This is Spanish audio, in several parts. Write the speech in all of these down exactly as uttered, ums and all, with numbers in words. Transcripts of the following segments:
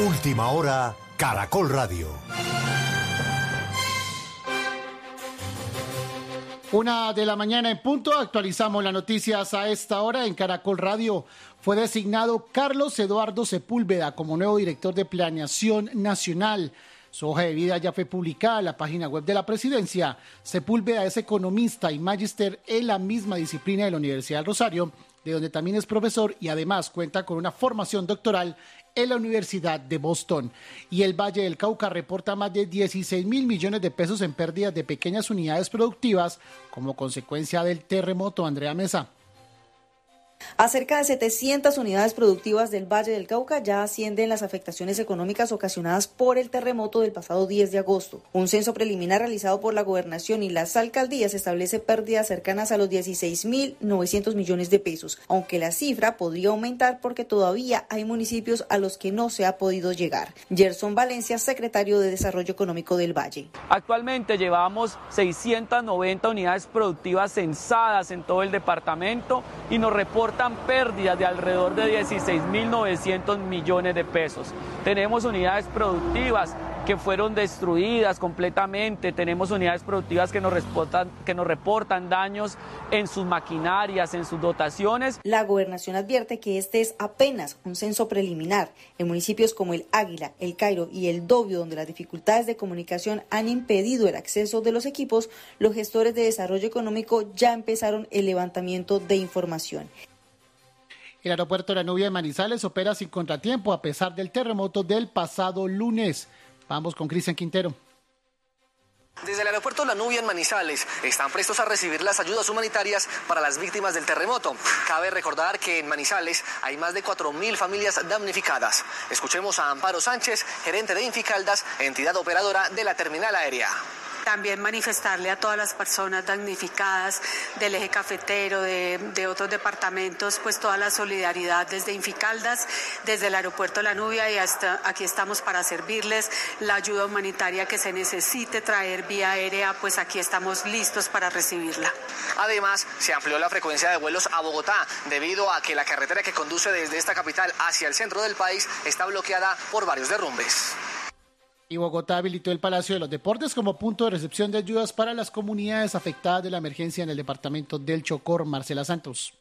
Última hora, Caracol Radio. Una de la mañana en punto, actualizamos las noticias a esta hora en Caracol Radio. Fue designado Carlos Eduardo Sepúlveda como nuevo director de Planeación Nacional. Su hoja de vida ya fue publicada en la página web de la presidencia. Sepúlveda es economista y magíster en la misma disciplina de la Universidad del Rosario, de donde también es profesor y además cuenta con una formación doctoral en la Universidad de Boston. Y el Valle del Cauca reporta más de dieciséis mil millones de pesos en pérdidas de pequeñas unidades productivas como consecuencia del terremoto. Andrea Mesa. A cerca de setecientas unidades productivas del Valle del Cauca ya ascienden las afectaciones económicas ocasionadas por el terremoto del pasado diez de agosto. Un censo preliminar realizado por la Gobernación y las alcaldías establece pérdidas cercanas a los dieciséis mil novecientos millones de pesos, aunque la cifra podría aumentar porque todavía hay municipios a los que no se ha podido llegar. Gerson Valencia, secretario de Desarrollo Económico del Valle. Actualmente llevamos seiscientas noventa unidades productivas censadas en todo el departamento y nos reportan pérdidas de alrededor de dieciséis mil novecientos millones de pesos. Tenemos unidades productivas que fueron destruidas completamente, tenemos unidades productivas que nos reportan, que nos reportan daños en sus maquinarias, en sus dotaciones. La Gobernación advierte que este es apenas un censo preliminar. En municipios como el Águila, el Cairo y el Dobio, donde las dificultades de comunicación han impedido el acceso de los equipos, los gestores de desarrollo económico ya empezaron el levantamiento de información. El aeropuerto de La Nubia de Manizales opera sin contratiempo a pesar del terremoto del pasado lunes. Vamos con Cristian Quintero. Desde el aeropuerto La Nubia en Manizales están prestos a recibir las ayudas humanitarias para las víctimas del terremoto. Cabe recordar que en Manizales hay más de cuatro mil familias damnificadas. Escuchemos a Amparo Sánchez, gerente de Inficaldas, entidad operadora de la terminal aérea. También manifestarle a todas las personas damnificadas del eje cafetero, de, de otros departamentos, pues toda la solidaridad desde Inficaldas, desde el aeropuerto La Nubia, y hasta aquí estamos para servirles. La ayuda humanitaria que se necesite traer vía aérea, pues aquí estamos listos para recibirla. Además, se amplió la frecuencia de vuelos a Bogotá debido a que la carretera que conduce desde esta capital hacia el centro del país está bloqueada por varios derrumbes. Y Bogotá habilitó el Palacio de los Deportes como punto de recepción de ayudas para las comunidades afectadas de la emergencia en el departamento del Chocó. Marcela Santos.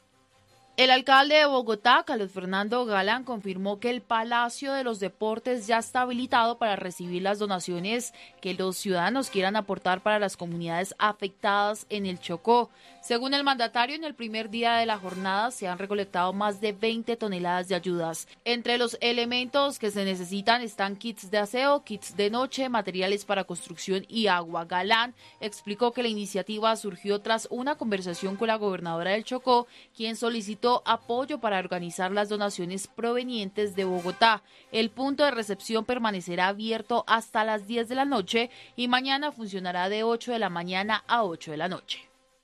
El alcalde de Bogotá, Carlos Fernando Galán, confirmó que el Palacio de los Deportes ya está habilitado para recibir las donaciones que los ciudadanos quieran aportar para las comunidades afectadas en el Chocó. Según el mandatario, en el primer día de la jornada se han recolectado más de veinte toneladas de ayudas. Entre los elementos que se necesitan están kits de aseo, kits de noche, materiales para construcción y agua. Galán explicó que la iniciativa surgió tras una conversación con la gobernadora del Chocó, quien solicitó apoyo para organizar las donaciones provenientes de Bogotá. El punto de recepción permanecerá abierto hasta las diez de la noche y mañana funcionará de ocho de la mañana a ocho de la noche.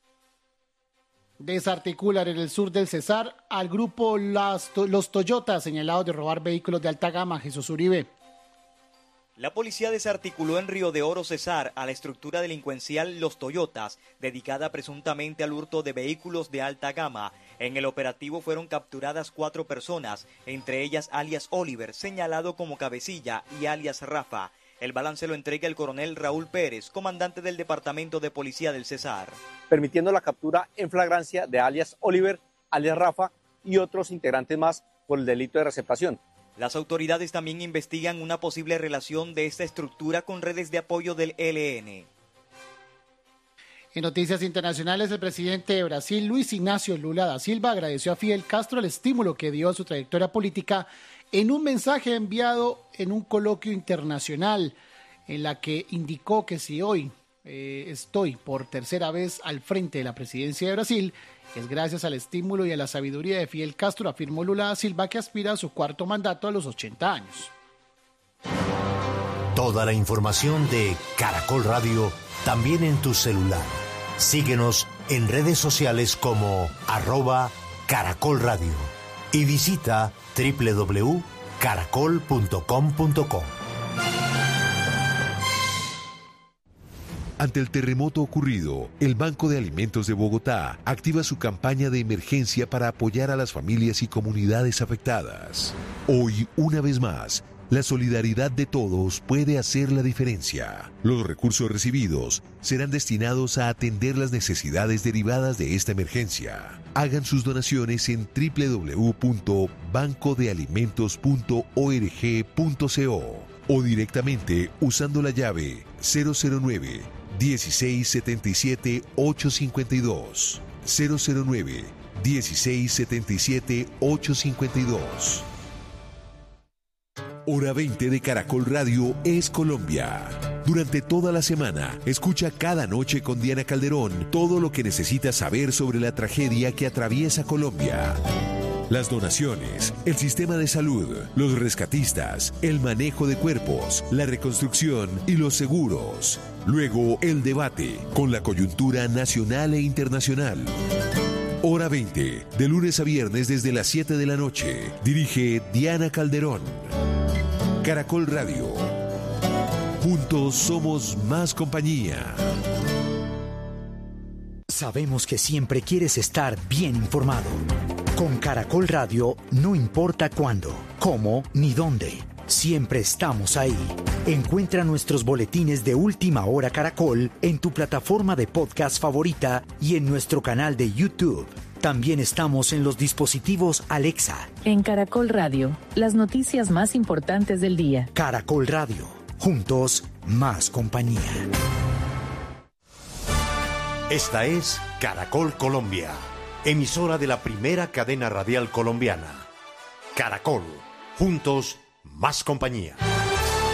Desarticulan en el sur del Cesar al grupo Las, Los Toyotas, señalados de robar vehículos de alta gama. Jesús Uribe. La policía desarticuló en Río de Oro, Cesar, a la estructura delincuencial Los Toyotas, dedicada presuntamente al hurto de vehículos de alta gama. En el operativo fueron capturadas cuatro personas, entre ellas alias Oliver, señalado como cabecilla, y alias Rafa. El balance lo entrega el coronel Raúl Pérez, comandante del Departamento de Policía del Cesar. Permitiendo la captura en flagrancia de alias Oliver, alias Rafa y otros integrantes más por el delito de receptación. Las autoridades también investigan una posible relación de esta estructura con redes de apoyo del E L N. En noticias internacionales, el presidente de Brasil, Luis Ignacio Lula da Silva, agradeció a Fidel Castro el estímulo que dio a su trayectoria política en un mensaje enviado en un coloquio internacional, en la que indicó que si hoy eh, estoy por tercera vez al frente de la presidencia de Brasil, es gracias al estímulo y a la sabiduría de Fidel Castro, afirmó Lula da Silva, que aspira a su cuarto mandato a los ochenta años. Toda la información de Caracol Radio también en tu celular. Síguenos en redes sociales como arroba Caracol Radio y visita doble u doble u doble u punto caracol punto com punto co. Ante el terremoto ocurrido, el Banco de Alimentos de Bogotá activa su campaña de emergencia para apoyar a las familias y comunidades afectadas. Hoy, una vez más, La solidaridad de todos puede hacer la diferencia. Los recursos recibidos serán destinados a atender las necesidades derivadas de esta emergencia. Hagan sus donaciones en doble u doble u doble u punto banco de alimentos punto org punto co o directamente usando la llave cero cero nueve, dieciséis setenta y siete, ochocientos cincuenta y dos. cero cero nueve, dieciséis setenta y siete, ochocientos cincuenta y dos. Hora veinte de Caracol Radio es Colombia. Durante toda la semana, escucha cada noche con Diana Calderón todo lo que necesitas saber sobre la tragedia que atraviesa Colombia. Las donaciones, el sistema de salud, los rescatistas, el manejo de cuerpos, la reconstrucción y los seguros. Luego, el debate con la coyuntura nacional e internacional. Hora veinte, de lunes a viernes desde las siete de la noche. Dirige Diana Calderón. Caracol Radio. Juntos somos más compañía. Sabemos que siempre quieres estar bien informado. Con Caracol Radio no importa cuándo, cómo ni dónde. Siempre estamos ahí. Encuentra nuestros boletines de Última Hora Caracol en tu plataforma de podcast favorita y en nuestro canal de YouTube. También estamos en los dispositivos Alexa. En Caracol Radio, las noticias más importantes del día. Caracol Radio, juntos, más compañía. Esta es Caracol Colombia, emisora de la primera cadena radial colombiana. Caracol, juntos, más compañía.